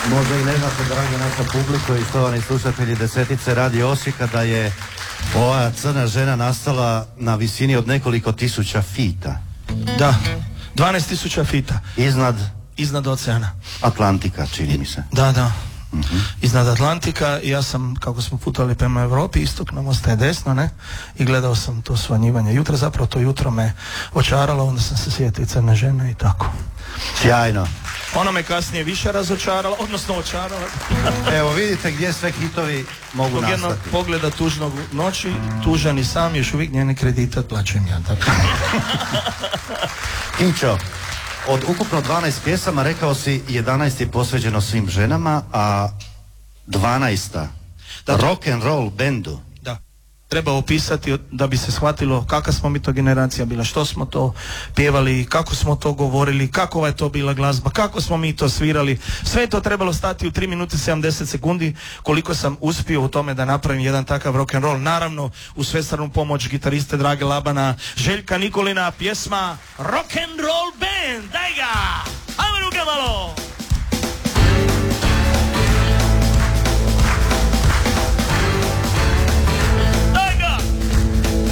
Možda i ne znate, dragi naša publiko i štovani slušatelji Desetice Radio Osijeka, da je ova crna žena nastala na visini od nekoliko tisuća fita. Da, 12.000 fita. Iznad oceana. Atlantika, čini mi se. Da. Iznad Atlantika. I ja sam, kako smo putovali prema Europi, istok nam ostaje desno, ne? I gledao sam to svanjivanje jutra, zapravo to jutro me očaralo, onda sam se sjetio crne žene i tako. Sjajno. Ona me kasnije više razočarala, odnosno očarala. Evo vidite gdje sve hitovi mogu nastati. Jednog pogleda tužnog noći, tužan i sam, još uvijek njene kredite plaćam ja. Tako. Kinčo, od ukupno 12 pjesama rekao si 11 je posveđeno svim ženama, a 12. rock and roll bendu. Da. Treba opisati da bi se shvatilo kakva smo mi to generacija bila, što smo to pjevali, kako smo to govorili, kakova je to bila glazba, kako smo mi to svirali. Sve je to trebalo stati u 3 minute 70 sekundi, koliko sam uspio u tome da napravim jedan takav rock and roll. Naravno, uz svestranu pomoć gitariste Drage Labana, Željka Nikolina, pjesma Rock and Roll Band. Daj ga! Ajmo ruke malo!